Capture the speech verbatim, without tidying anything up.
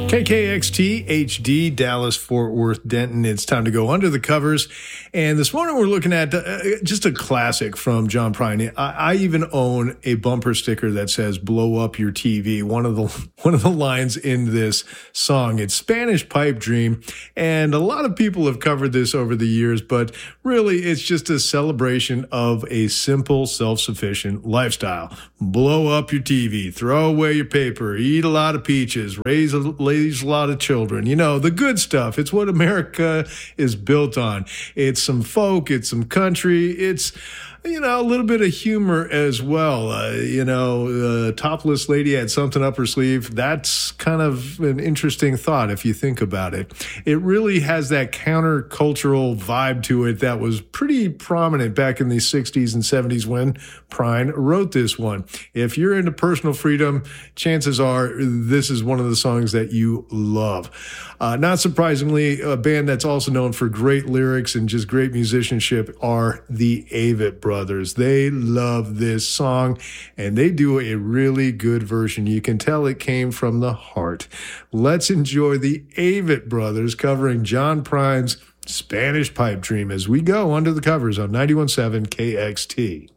K K X T H D, Dallas, Fort Worth, Denton. It's time to go under the covers. And this morning we're looking at uh, just a classic from John Prine. I, I even own a bumper sticker that says "Blow Up Your T V." One of the one of the lines in this song. It's Spanish Pipe Dream, and a lot of people have covered this over the years. But really, it's just a celebration of a simple, self-sufficient lifestyle. Blow up your T V, throw away your paper, eat a lot of peaches, raise a raise a lot of children. You know, the good stuff. It's what America is built on. It's some folk, it's some country, it's, you know, a little bit of humor as well. Uh, you know, the uh, topless lady had something up her sleeve. That's kind of an interesting thought if you think about it. It really has that countercultural vibe to it that was pretty prominent back in the sixties and seventies when Prine wrote this one. If you're into personal freedom, chances are this is one of the songs that you love. Uh, not surprisingly, a band that's also known for great lyrics and just great musicianship are the Avett Brothers. They love this song, and they do a really good version. You can tell it came from the heart. Let's enjoy the Avett Brothers covering John Prine's Spanish Pipe Dream as we go under the covers on ninety-one point seven K X T.